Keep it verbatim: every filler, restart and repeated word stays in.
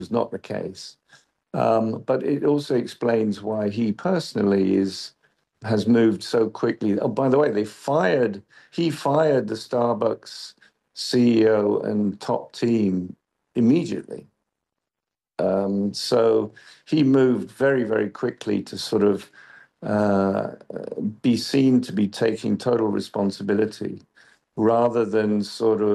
was not the case. Um, but it also explains why he personally is has moved so quickly. Oh, by the way, they fired he fired the Starbucks C E O and top team immediately. Um, so he moved very, very quickly to sort of uh, be seen to be taking total responsibility rather than sort of